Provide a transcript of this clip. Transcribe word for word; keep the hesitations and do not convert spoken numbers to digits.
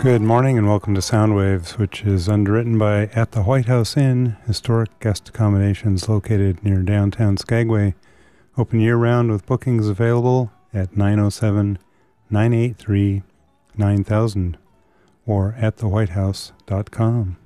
Good morning and welcome to Soundwaves, which is underwritten by At the White House Inn, historic guest accommodations located near downtown Skagway. Open year-round with bookings available at nine oh seven, nine eight three, nine thousand or at the white house dot com.